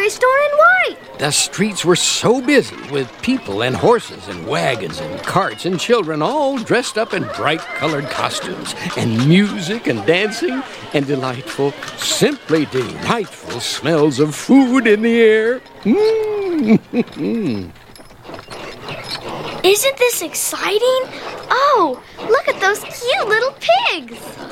raced on in white. The streets were so busy with people and horses and wagons and carts and children all dressed up in bright-colored costumes and music and dancing and delightful, simply delightful smells of food in the air. Isn't this exciting? Oh, look at those cute little pigs.